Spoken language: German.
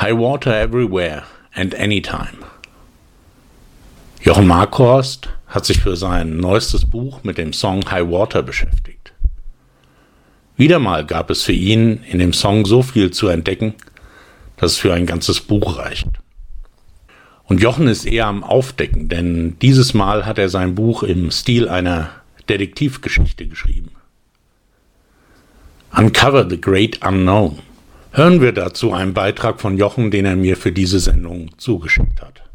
High Water Everywhere and Anytime. Jochen Markhorst hat sich für sein neuestes Buch mit dem Song High Water beschäftigt. Wieder mal gab es für ihn in dem Song so viel zu entdecken, dass es für ein ganzes Buch reicht. Und Jochen ist eher am Aufdecken, denn dieses Mal hat er sein Buch im Stil einer Detektivgeschichte geschrieben. Uncover the Great Unknown. Hören wir dazu einen Beitrag von Jochen, den er mir für diese Sendung zugeschickt hat.